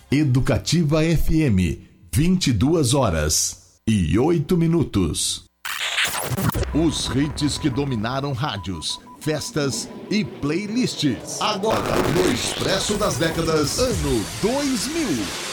Educativa FM, 22h08. Os hits que dominaram rádios, festas e playlists. Agora no Expresso das Décadas, ano 2000.